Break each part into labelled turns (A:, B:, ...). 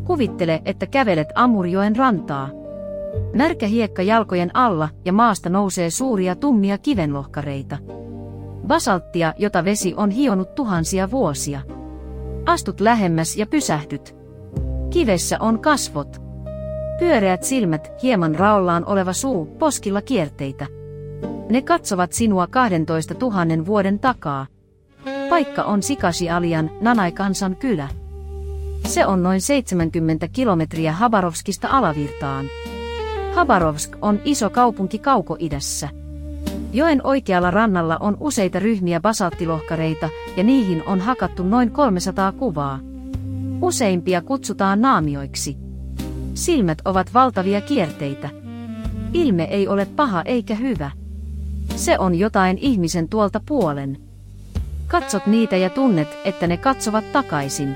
A: Kuvittele, että kävelet Amurjoen rantaa. Märkä hiekka jalkojen alla ja maasta nousee suuria tummia kivenlohkareita. Basalttia, jota vesi on hionut tuhansia vuosia. Astut lähemmäs ja pysähdyt. Kivessä on kasvot. Pyöreät silmät, hieman raollaan oleva suu, poskilla kierteitä. Ne katsovat sinua 12 000 vuoden takaa. Paikka on Sikasialian, Nanai-kansan kylä. Se on noin 70 kilometriä Habarovskista alavirtaan. Habarovsk on iso kaupunki kaukoidässä. Joen oikealla rannalla on useita ryhmiä basalttilohkareita ja niihin on hakattu noin 300 kuvaa. Useimpia kutsutaan naamioiksi. Silmät ovat valtavia kierteitä. Ilme ei ole paha eikä hyvä. Se on jotain ihmisen tuolta puolen. Katsot niitä ja tunnet, että ne katsovat takaisin.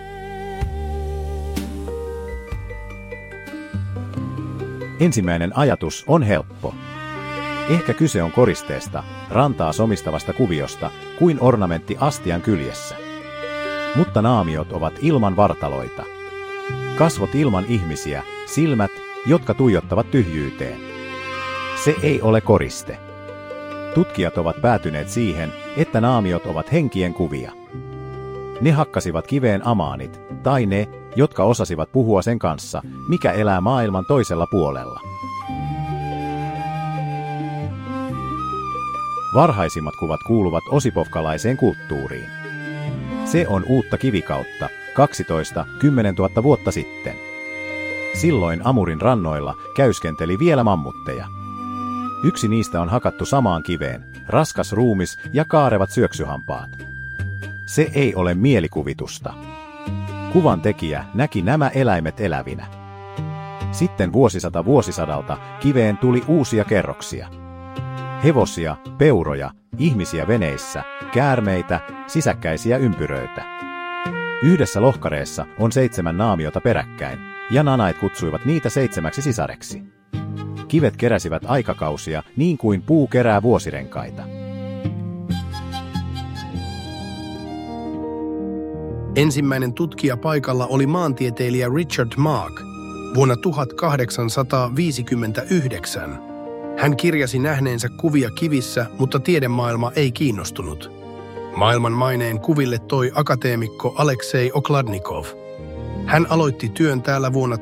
B: Ensimmäinen ajatus on helppo. Ehkä kyse on koristeesta, rantaa somistavasta kuviosta, kuin ornamentti astian kyljessä. Mutta naamiot ovat ilman vartaloita. Kasvot ilman ihmisiä, silmät, jotka tuijottavat tyhjyyteen. Se ei ole koriste. Tutkijat ovat päätyneet siihen, että naamiot ovat henkien kuvia. Ne hakkasivat kiveen amaanit, tai ne, jotka osasivat puhua sen kanssa, mikä elää maailman toisella puolella. Varhaisimmat kuvat kuuluvat osipovkalaiseen kulttuuriin. Se on uutta kivikautta, 10 000 vuotta sitten. Silloin Amurin rannoilla käyskenteli vielä mammutteja. Yksi niistä on hakattu samaan kiveen, raskas ruumis ja kaarevat syöksyhampaat. Se ei ole mielikuvitusta. Kuvan tekijä näki nämä eläimet elävinä. Sitten vuosisadalta kiveen tuli uusia kerroksia. Hevosia, peuroja, ihmisiä veneissä, käärmeitä, sisäkkäisiä ympyröitä. Yhdessä lohkareessa on 7 naamiota peräkkäin, ja nanait kutsuivat niitä 7 sisareksi. Kivet keräsivät aikakausia niin kuin puu kerää vuosirenkaita.
C: Ensimmäinen tutkija paikalla oli maantieteilijä Richard Mark vuonna 1859. Hän kirjasi nähneensä kuvia kivissä, mutta tiedemaailma ei kiinnostunut. Maailman maineen kuville toi akateemikko Aleksei Okladnikov. Hän aloitti työn täällä vuonna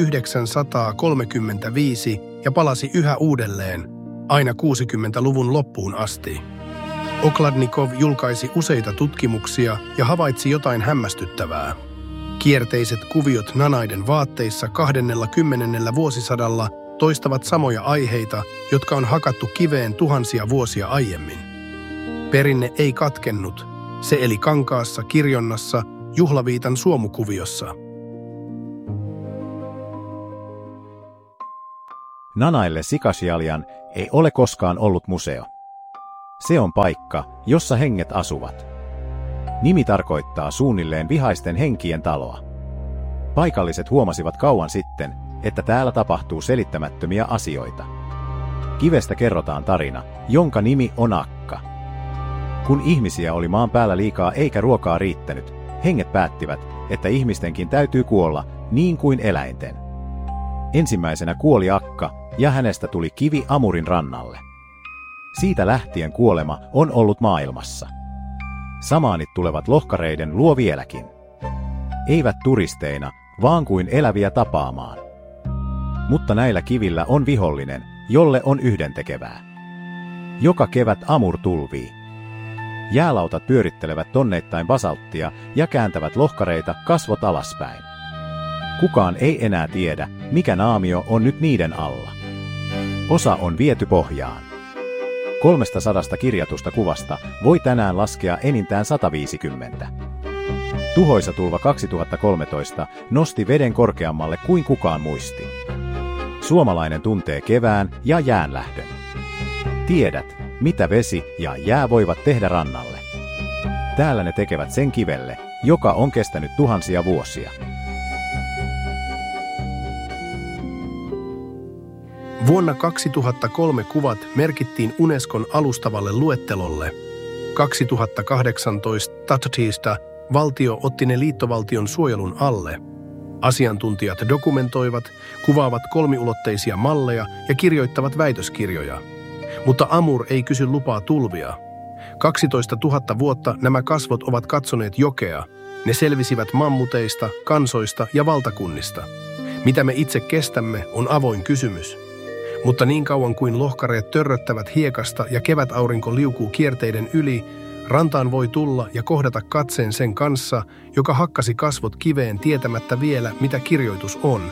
C: 1935 ja palasi yhä uudelleen, aina 60-luvun loppuun asti. Okladnikov julkaisi useita tutkimuksia ja havaitsi jotain hämmästyttävää. Kierteiset kuviot nanaiden vaatteissa 20. vuosisadalla toistavat samoja aiheita, jotka on hakattu kiveen tuhansia vuosia aiemmin. Perinne ei katkennut. Se eli kankaassa, kirjonnassa, juhlaviitan suomukuviossa.
B: Nanaille Sikasialian ei ole koskaan ollut museo. Se on paikka, jossa henget asuvat. Nimi tarkoittaa suunnilleen vihaisten henkien taloa. Paikalliset huomasivat kauan sitten, että täällä tapahtuu selittämättömiä asioita. Kivestä kerrotaan tarina, jonka nimi on Akka. Kun ihmisiä oli maan päällä liikaa eikä ruokaa riittänyt, henget päättivät, että ihmistenkin täytyy kuolla, niin kuin eläinten. Ensimmäisenä kuoli Akka, ja hänestä tuli kivi Amurin rannalle. Siitä lähtien kuolema on ollut maailmassa. Samaanit tulevat lohkareiden luo vieläkin. Eivät turisteina, vaan kuin eläviä tapaamaan. Mutta näillä kivillä on vihollinen, jolle on yhdentekevää. Joka kevät Amur tulvii. Jäälautat pyörittelevät tonneittain basalttia ja kääntävät lohkareita kasvot alaspäin. Kukaan ei enää tiedä, mikä naamio on nyt niiden alla. Osa on viety pohjaan. 300 kirjatusta kuvasta voi tänään laskea enintään 150. Tuhoisa tulva 2013 nosti veden korkeammalle kuin kukaan muisti. Suomalainen tuntee kevään ja jäänlähdön. Tiedät, mitä vesi ja jää voivat tehdä rannalle. Täällä ne tekevät sen kivelle, joka on kestänyt tuhansia vuosia.
C: Vuonna 2003 kuvat merkittiin Unescon alustavalle luettelolle. 2018 Tatsista valtio otti ne liittovaltion suojelun alle. Asiantuntijat dokumentoivat, kuvaavat kolmiulotteisia malleja ja kirjoittavat väitöskirjoja. Mutta Amur ei kysy lupaa tulvia. 12 000 vuotta nämä kasvot ovat katsoneet jokea. Ne selvisivät mammuteista, kansoista ja valtakunnista. Mitä me itse kestämme, on avoin kysymys. Mutta niin kauan kuin lohkareet törröttävät hiekasta ja kevätaurinko liukuu kierteiden yli, rantaan voi tulla ja kohdata katseen sen kanssa, joka hakkasi kasvot kiveen tietämättä vielä, mitä kirjoitus on.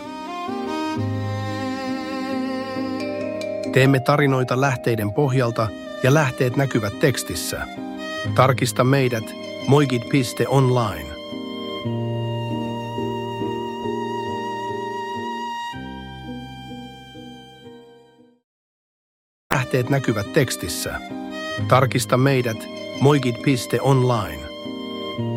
C: Teemme tarinoita lähteiden pohjalta ja lähteet näkyvät tekstissä. Tarkista meidät moigid.online. Lähteet näkyvät tekstissä. Tarkista meidät moigid.online.